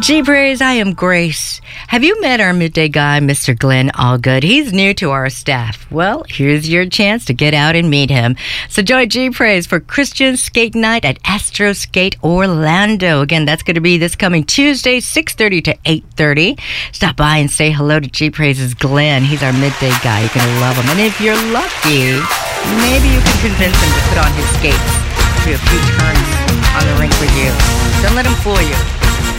G Praise, I am Grace. Have you met our midday guy, Mr. Glenn Allgood? He's new to our staff. Well, here's your chance to get out and meet him. So join G Praise for Christian Skate Night at Astro Skate Orlando. Again, that's going to be this coming Tuesday, 6:30 to 8:30. Stop by and say hello to G Praise's Glenn. He's our midday guy. You're going to love him. And if you're lucky, maybe you can convince him to put on his skates, do a few turns on the rink with you. Don't let him fool you.